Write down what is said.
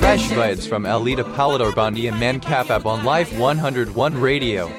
fresh vibes from Alida Palador Bandi and Mancap on Live 101 Radio.